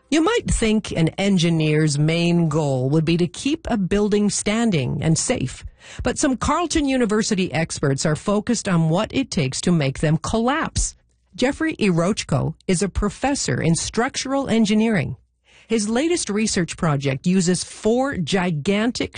You might think an engineer's main goal would be to keep a building standing and safe, but some Carleton University experts are focused on what it takes to make them collapse. Jeffrey Irochko is a professor in structural engineering. His latest research project uses 4 gigantic